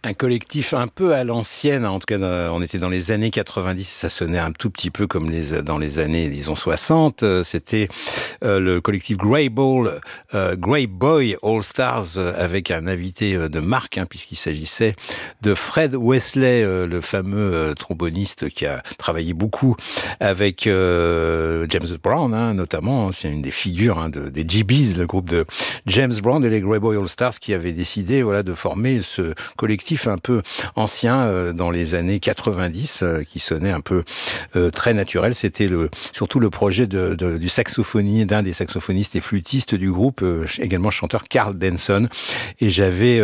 Un collectif un peu à l'ancienne, en tout cas on était dans les années 90, ça sonnait un tout petit peu comme dans les années, disons, 60. C'était le collectif Grey Boy All Stars, avec un invité de marque, puisqu'il s'agissait de Fred Wesley, le fameux tromboniste qui a travaillé beaucoup avec James Brown, notamment. C'est une des figures des GBs, le groupe de James Brown et les Grey Boy All Stars, qui avaient décidé de former ce collectif un peu ancien dans les années 90, qui sonnait un peu très naturel. C'était surtout le projet d'un des saxophonistes et flûtistes du groupe, également chanteur, Carl Denson. Et j'avais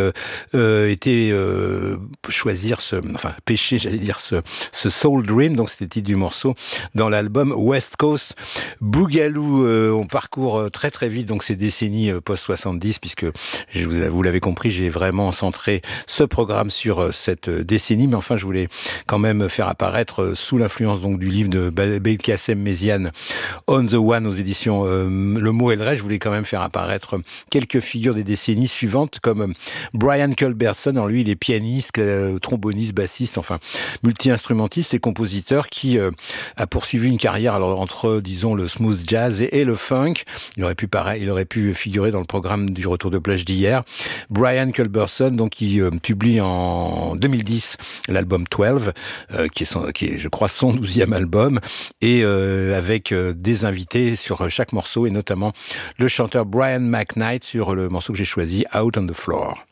pêché ce Soul Dream, donc c'était le titre du morceau, dans l'album West Coast Boogaloo. On parcourt très très vite donc ces décennies post-70, puisque vous l'avez compris, j'ai vraiment centré ce programme sur cette décennie, mais enfin je voulais quand même faire apparaître, sous l'influence donc du livre de Belkacem Méziane, On the One, aux éditions Le Mot et le Reste, je voulais quand même faire apparaître quelques figures des décennies suivantes, comme Brian Culbertson. Alors lui, il est pianiste, tromboniste, bassiste, enfin multi-instrumentiste et compositeur, qui a poursuivi une carrière entre, disons, le smooth jazz et le funk. Il aurait pu figurer dans le programme du Retour de plage d'hier. Brian Culbertson, donc, qui publie en 2010 l'album 12, qui est, je crois, son 12e album, et avec des invités sur chaque morceau, et notamment le chanteur Brian McKnight sur le morceau que j'ai choisi, Out on the Floor.